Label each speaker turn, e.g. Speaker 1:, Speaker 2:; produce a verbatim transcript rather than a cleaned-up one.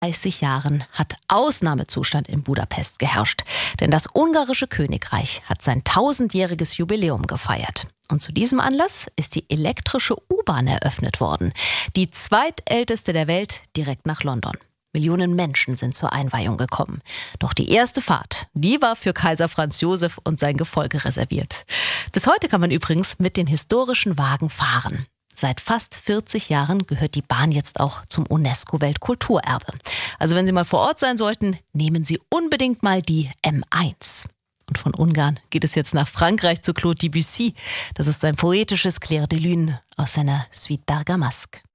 Speaker 1: dreißig Jahren hat Ausnahmezustand in Budapest geherrscht. Denn das ungarische Königreich hat sein tausendjähriges Jubiläum gefeiert. Und zu diesem Anlass ist die elektrische U-Bahn eröffnet worden. Die zweitälteste der Welt, direkt nach London. Millionen Menschen sind zur Einweihung gekommen. Doch die erste Fahrt, die war für Kaiser Franz Josef und sein Gefolge reserviert. Bis heute kann man übrigens mit den historischen Wagen fahren. Seit fast vierzig Jahren gehört die Bahn jetzt auch zum UNESCO-Weltkulturerbe. Also wenn Sie mal vor Ort sein sollten, nehmen Sie unbedingt mal die M eins. Und von Ungarn geht es jetzt nach Frankreich zu Claude Debussy. Das ist sein poetisches Clair de Lune aus seiner Suite Bergamasque.